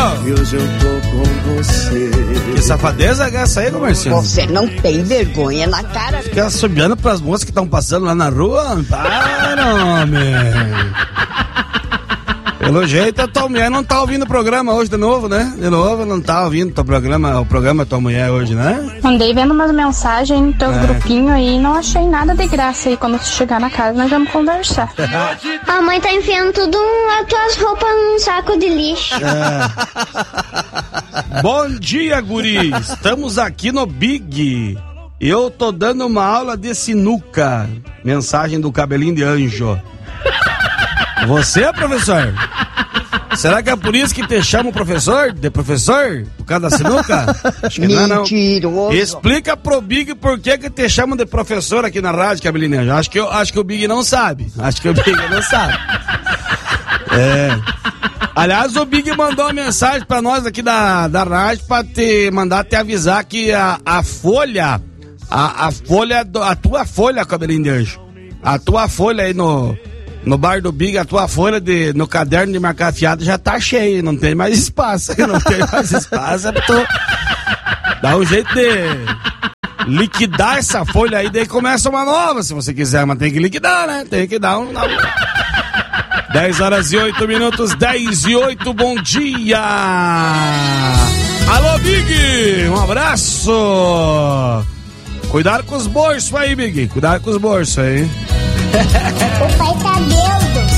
E hoje eu tô com você. Que safadeza é essa aí, comerciante? Você não tem vergonha na cara. Fica assobiando pras moças que estão passando lá na rua? Para, homem. Pelo jeito, a tua mulher não tá ouvindo o programa hoje de novo, né? De novo, não tá ouvindo o programa da tua mulher hoje, né? Andei vendo umas mensagens no teu grupinho aí e não achei nada de graça aí. Quando você chegar na casa, nós vamos conversar. A mãe tá enfiando tudo as tuas roupas num saco de lixo. Bom dia, guri. Estamos aqui no Big. Eu tô dando uma aula de sinuca. Mensagem do cabelinho de anjo. Você, professor? Será que é por isso que te chama o professor? De professor? Por causa da sinuca? Acho que mentiroso. Não. Explica pro Big por que te chamam de professor aqui na rádio, cabelinho. Acho que o Big não sabe. Aliás, o Big mandou uma mensagem pra nós aqui da rádio pra te avisar que a folha, a tua folha, cabelinho de anjo, a tua folha aí no bar do Big, a tua folha no caderno de marcar fiado já tá cheia, não tem mais espaço. É pra tu dar um jeito de liquidar essa folha aí, daí começa uma nova, se você quiser, mas tem que liquidar, né? Tem que dar 10 horas e 8 minutos, 10 e 8, bom dia! Alô, Big! Um abraço! Cuidado com os bolsos aí, Big, cuidado com os bolsos aí. O pai Tadeu